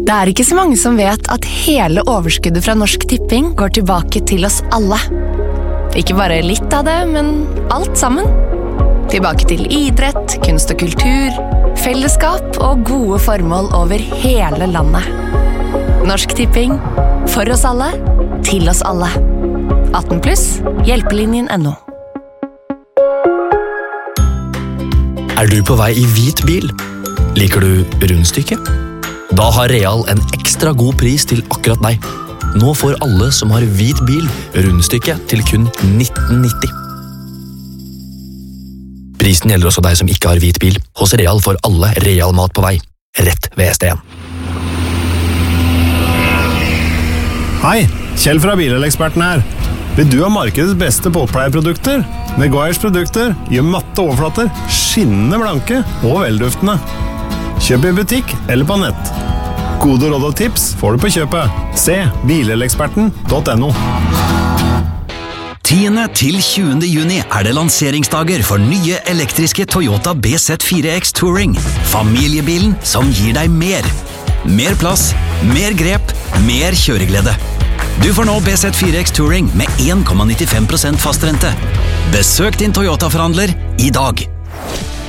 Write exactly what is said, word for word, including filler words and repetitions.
Det er ikke så mange som vet at hele overskuddet fra Norsk Tipping går tilbake til oss alle. Ikke bare litt av det, men alt sammen. Tilbake til idrett, kunst og kultur, fellesskap og gode formål over hele landet. Norsk Tipping, for oss alle, til oss alle. atten pluss, hjelpelinjen punktum no. Er du på vei i hvit bil? Liker du rundstykke? Da har Real en ekstra god pris til akkurat deg. Nå får alle som har hvit bil rundstykke til kun nitten nitti. Prisen gjelder også deg som ikke har hvit bil. Hos Real får alle Real mat på vei. Rett ved S D en. Hei, Kjell fra Bileleksperten her. Vil du ha markedets beste båtpleieprodukter? Meguiars produkter gjør matte overflater skinnende blanke og velduftende. Kjøp i butikk eller på nett. Gode råd og tips får du på kjøpet. Se bileleksperten punktum no. tiende til tjuende juni er det lanseringsdager for nye elektriske Toyota B Z fire X Touring. Familiebilen som gir deg mer. Mer plass, mer grep, mer kjøreglede. Du får nå B Z fire X Touring med en komma nittifem prosent fastrente. Besøk din Toyota-forhandler i dag.